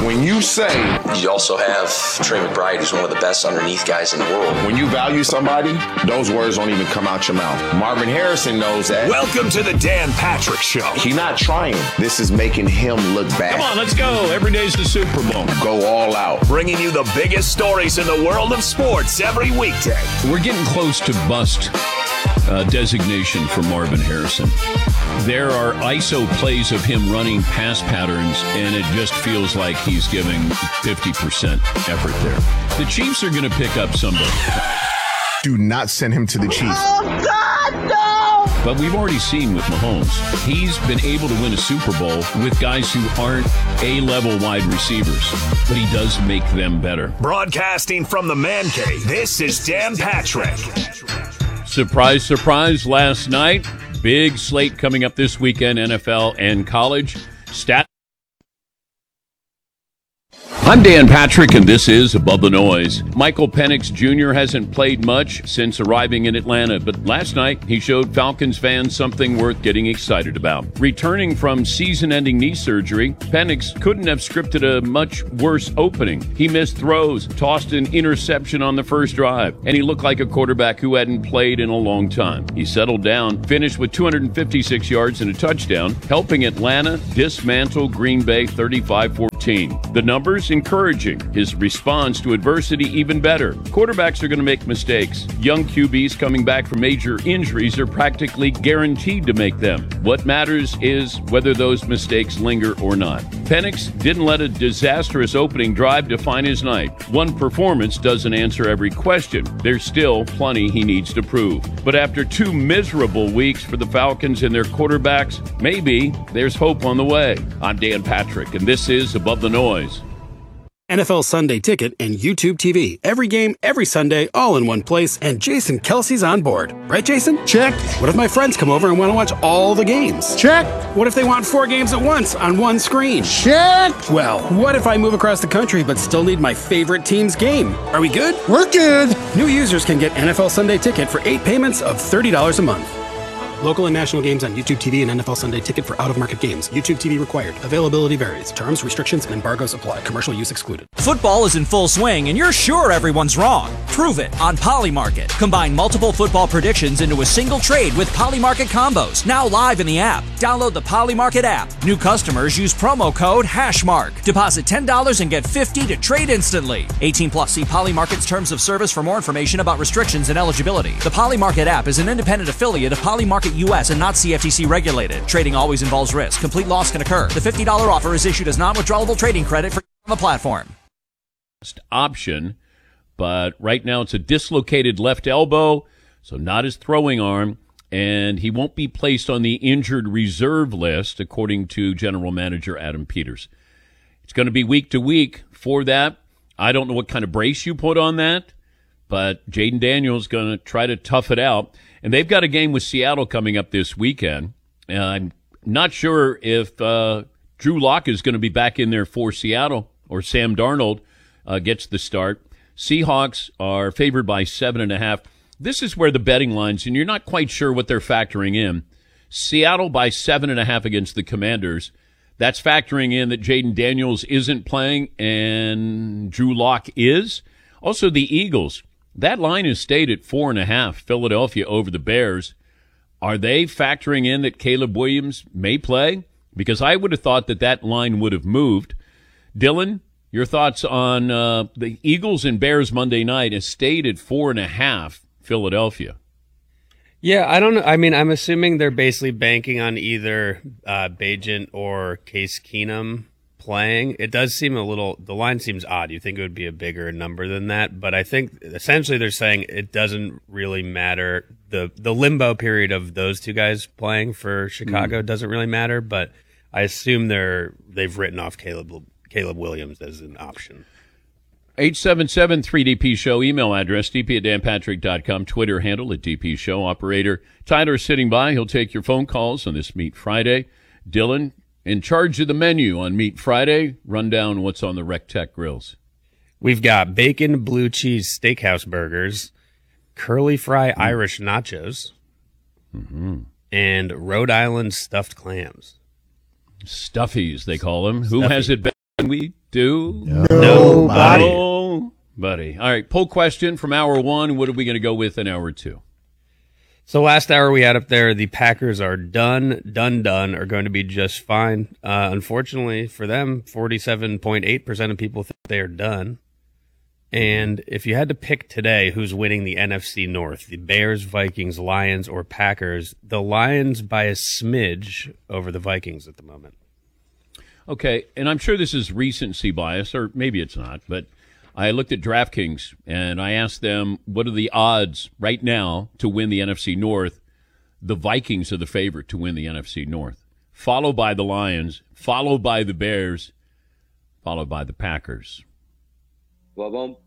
When you say, you also have Trey McBride, who's one of the best underneath guys in the world. When you value somebody, those words don't even come out your mouth. Marvin Harrison knows that. Welcome to the Dan Patrick Show. He's not trying. This is making him look bad. Come on, let's go. Every day's the Super Bowl. Go all out. Bringing you the biggest stories in the world of sports every weekday. We're getting close to bust designation for Marvin Harrison. There are ISO plays of him running pass patterns, and it just feels like he's giving 50% effort there. The Chiefs are going to pick up somebody. Do not send him to the Chiefs. Oh, God, no! But we've already seen with Mahomes, he's been able to win a Super Bowl with guys who aren't A-level wide receivers, but he does make them better. Broadcasting from the Man Cave, this is Dan Patrick. Surprise, surprise, last night. Big slate coming up this weekend, NFL and college. I'm Dan Patrick, and this is Above the Noise. Michael Penix Jr. hasn't played much since arriving in Atlanta, but last night he showed Falcons fans something worth getting excited about. Returning from season-ending knee surgery, Penix couldn't have scripted a much worse opening. He missed throws, tossed an interception on the first drive, and he looked like a quarterback who hadn't played in a long time. He settled down, finished with 256 yards and a touchdown, helping Atlanta dismantle Green Bay 35-14. The numbers encouraging. His response to adversity even better. Quarterbacks are going to make mistakes. Young QBs coming back from major injuries are practically guaranteed to make them. What matters is whether those mistakes linger or not. Penix didn't let a disastrous opening drive define his night. One performance doesn't answer every question. There's still plenty he needs to prove. But after 2 miserable weeks for the Falcons and their quarterbacks, maybe there's hope on the way. I'm Dan Patrick, and this is Above the Noise. NFL Sunday Ticket and YouTube TV. Every game, every Sunday, all in one place, and Jason Kelsey's on board. Right, Jason? Check. What if my friends come over and want to watch all the games? Check. What if they want 4 games at once on one screen? Check. Well, what if I move across the country but still need my favorite team's game? Are we good? We're good. New users can get NFL Sunday Ticket for 8 payments of $30 a month. Local and national games on YouTube TV and NFL Sunday Ticket for out-of-market games. YouTube TV required. Availability varies. Terms, restrictions, and embargoes apply. Commercial use excluded. Football is in full swing, and you're sure everyone's wrong. Prove it on Polymarket. Combine multiple football predictions into a single trade with Polymarket combos. Now live in the app. Download the Polymarket app. New customers use promo code HashMark. Deposit $10 and get $50 to trade instantly. 18 plus. See Polymarket's terms of service for more information about restrictions and eligibility. The Polymarket app is an independent affiliate of Polymarket U.S. and not CFTC regulated. Trading always involves risk. Complete loss can occur. The $50 offer is issued as non-withdrawable trading credit for the platform. Option, but right now it's a dislocated left elbow, so not his throwing arm, and he won't be placed on the injured reserve list, according to General Manager Adam Peters. It's going to be week to week for that. I don't know what kind of brace you put on that, but Jaden Daniels going to try to tough it out. And they've got a game with Seattle coming up this weekend. I'm not sure if Drew Lock is going to be back in there for Seattle or Sam Darnold gets the start. Seahawks are favored by 7.5. This is where the betting lines, and you're not quite sure what they're factoring in. Seattle by 7.5 against the Commanders. That's factoring in that Jaden Daniels isn't playing and Drew Lock is. Also, the Eagles. That line is stayed at 4.5, Philadelphia over the Bears. Are they factoring in that Caleb Williams may play? Because I would have thought that that line would have moved. Dylan, your thoughts on the Eagles and Bears Monday night is stayed at 4.5, Philadelphia. Yeah, I don't know. I mean, I'm assuming they're basically banking on either Bagent or Case Keenum playing. It does seem the line seems odd. You think it would be a bigger number than that, but I think essentially they're saying it doesn't really matter. The limbo period of those two guys playing for Chicago doesn't really matter, but I assume they've written off Caleb Williams as an option. 877-3DP Show, email address, dp@danpatrick.com, Twitter handle @DP Show. Operator Tyler sitting by. He'll take your phone calls on this Meat Friday. Dylan, in charge of the menu on Meat Friday, run down what's on the Rec Tech grills. We've got bacon blue cheese steakhouse burgers, curly fry Irish nachos, and Rhode Island stuffed clams. Stuffies, they call them. Who has it better than we Nobody. Nobody. All right, poll question from hour one. What are we going to go with in hour two? So last hour we had up there, the Packers are done, are going to be just fine. Unfortunately for them, 47.8% of people think they are done. And if you had to pick today who's winning the NFC North, the Bears, Vikings, Lions, or Packers, the Lions by a smidge over the Vikings at the moment. Okay, and I'm sure this is recency bias, or maybe it's not, but I looked at DraftKings, and I asked them, what are the odds right now to win the NFC North? The Vikings are the favorite to win the NFC North, followed by the Lions, followed by the Bears, followed by the Packers.